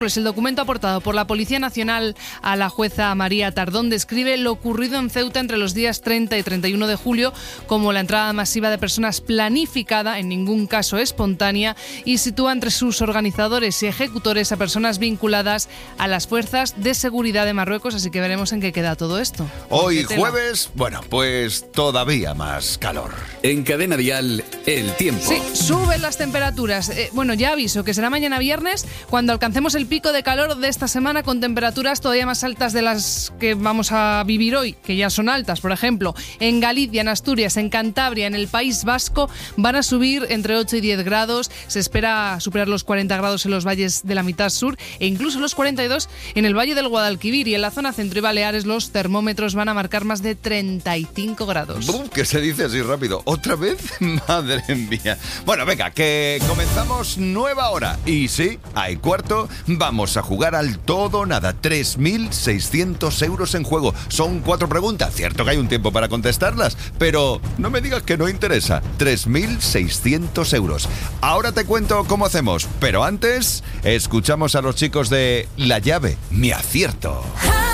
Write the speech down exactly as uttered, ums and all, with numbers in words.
El documento aportado por la Policía Nacional a la jueza María Tardón describe lo ocurrido en Ceuta entre los días treinta y treinta y uno de julio como la entrada masiva de personas planificada, en ningún caso espontánea, y sitúa entre sus organizadores y ejecutores a personas vinculadas a las fuerzas de seguridad de Marruecos, así que veremos en qué queda todo esto. Hoy jueves, bueno, pues todavía más calor. En Cadena Dial, el tiempo. Sí, suben las temperaturas. Eh, bueno, ya aviso que será mañana viernes cuando alcancemos el pico de calor de esta semana, con temperaturas todavía más altas de las que vamos a vivir hoy, que ya son altas. Por ejemplo, en Galicia, en Asturias, en Cantabria, en el País Vasco, van a subir entre ocho y diez grados. Se espera superar los cuarenta grados en los valles de la mitad sur e incluso los cuarenta y dos en el Valle del Guadalquivir, y en la zona centro y Baleares los termómetros van a marcar más de treinta y cinco grados. ¡Bum! ¿Qué se dice así rápido? ¿Otra vez? Madre mía. Bueno, venga, que comenzamos nueva hora. Y sí, hay cuarto. Vamos a jugar al todo o nada. tres mil seiscientos euros en juego. Son cuatro preguntas. Cierto que hay un tiempo para contestarlas, pero no me digas que no interesa. tres mil seiscientos euros. Ahora te cuento cómo hacemos, pero antes escuchamos a los chicos de La Llave, Mi Acierto.